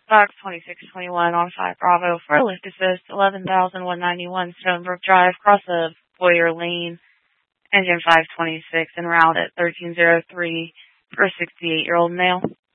Box 2621 on 5 Bravo for a lift assist, 11,191 Stonebrook Drive, cross of Boyer Lane, engine 526, en route at 1303 for a 68-year-old male.